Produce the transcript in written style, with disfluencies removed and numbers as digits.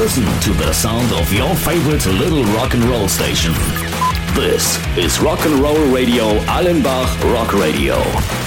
listen to the sound of your favorite little rock and roll station. This is Rock and Roll Radio Allenbach Rock Radio.